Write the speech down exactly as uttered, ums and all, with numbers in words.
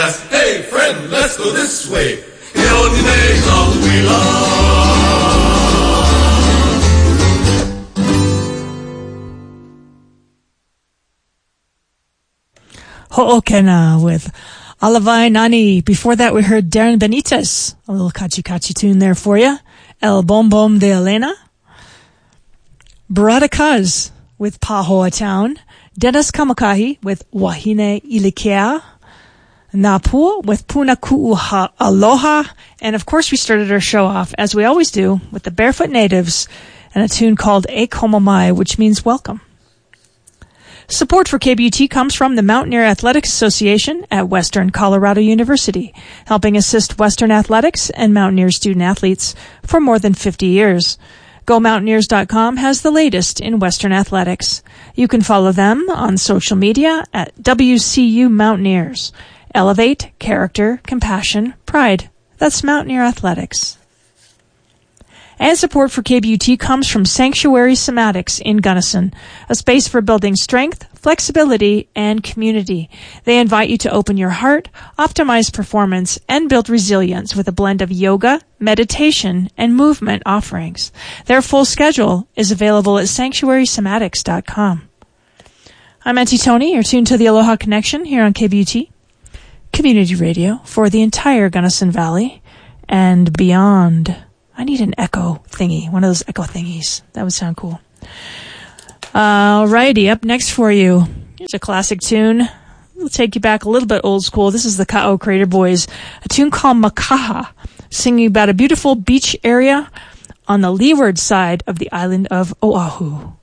ask, hey friend, let's go this way. Ione Kauila. Ho'okena with Alavai Nani. Before that, we heard Darren Benitez. A little kachi-kachi tune there for you. El Bom Bom de Elena. Barada Kaz with Pahoa Town. Dennis Kamakahi with Wahine Ilikea. Napu with Puna Ku'u Aloha. And of course, we started our show off, as we always do, with the Barefoot Natives and a tune called E Komamai, which means welcome. Support for K B U T comes from the Mountaineer Athletics Association at Western Colorado University, helping assist Western athletics and Mountaineer student athletes for more than fifty years. Go Mountaineers dot com has the latest in Western athletics. You can follow them on social media at W C U Mountaineers. Elevate, character, compassion, pride. That's Mountaineer Athletics. And support for K B U T comes from Sanctuary Somatics in Gunnison, a space for building strength, flexibility, and community. They invite you to open your heart, optimize performance, and build resilience with a blend of yoga, meditation, and movement offerings. Their full schedule is available at sanctuary somatics dot com. I'm Auntie Tony. You're tuned to the Aloha Connection here on K B U T, community radio for the entire Gunnison Valley and beyond. I need an echo thingy, one of those echo thingies. That would sound cool. Alrighty, up next for you, here's a classic tune. We'll take you back a little bit old school. This is the Ka'o Crater Boys, a tune called Makaha, singing about a beautiful beach area on the leeward side of the island of Oahu.